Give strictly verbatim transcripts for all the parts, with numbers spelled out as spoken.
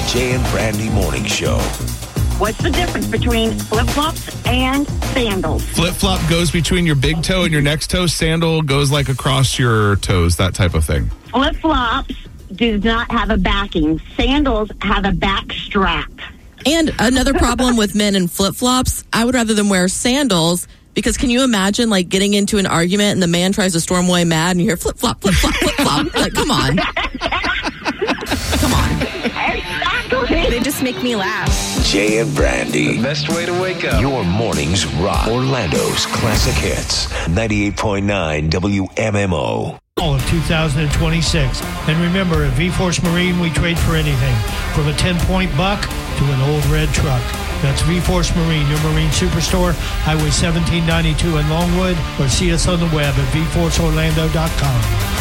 Jay and Brandy Morning Show. What's the difference between flip-flops and sandals? Flip-flop goes between your big toe and your next toe. Sandal goes like across your toes, that type of thing. Flip-flops do not have a backing. Sandals have a back strap. And another problem with men in flip-flops, I would rather them wear sandals, because can you imagine like getting into an argument and the man tries to storm away mad and you hear flip-flop, flip-flop, flip-flop? Like, come on. Come on. Exactly. They just make me laugh. Jay and Brandy. The best way to wake up. Your mornings rock. Orlando's classic hits. ninety-eight point nine W M M O. All of two thousand twenty-six. And remember, at V-Force Marine, we trade for anything, from a ten-point buck to an old red truck. That's V-Force Marine, your Marine Superstore, Highway seventeen ninety-two in Longwood, or see us on the web at v force orlando dot com.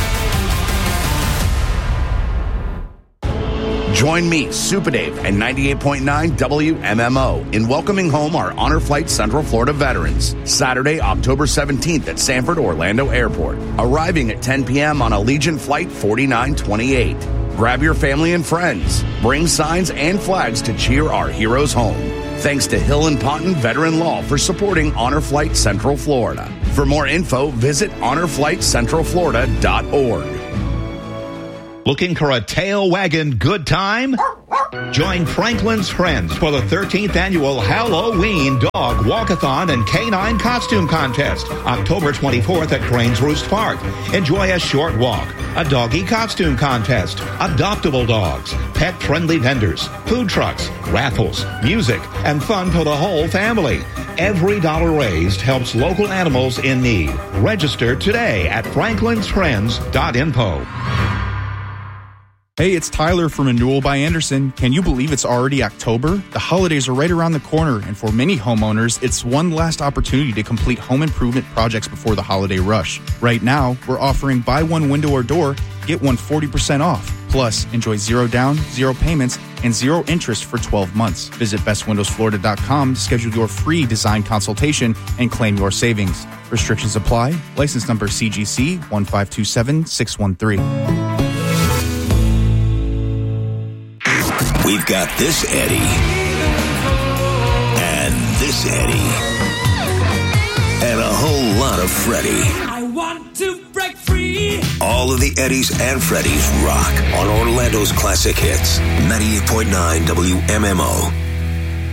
Join me, Super Dave, and ninety-eight point nine W M M O in welcoming home our Honor Flight Central Florida veterans, Saturday, October seventeenth at Sanford Orlando Airport, arriving at ten p.m. on Allegiant Flight forty-nine twenty-eight. Grab your family and friends. Bring signs and flags to cheer our heroes home. Thanks to Hill and Ponton Veteran Law for supporting Honor Flight Central Florida. For more info, visit honor flight central florida dot org. Looking for a tail wagging good time? Join Franklin's Friends for the thirteenth annual Halloween Dog Walkathon and Canine Costume Contest, October twenty-fourth at Cranes Roost Park. Enjoy a short walk, a doggy costume contest, adoptable dogs, pet-friendly vendors, food trucks, raffles, music, and fun for the whole family. Every dollar raised helps local animals in need. Register today at franklins friends dot info. Hey, it's Tyler from Renewal by Anderson. Can you believe it's already October? The holidays are right around the corner, and for many homeowners, it's one last opportunity to complete home improvement projects before the holiday rush. Right now, we're offering buy one window or door, get one forty percent off. Plus, enjoy zero down, zero payments, and zero interest for twelve months. Visit best windows florida dot com to schedule your free design consultation and claim your savings. Restrictions apply. License number C G C one five two seven six one three. We've got this Eddie and this Eddie and a whole lot of Freddie. I want to break free. All of the Eddies and Freddies rock on Orlando's classic hits. ninety-eight point nine W M M O.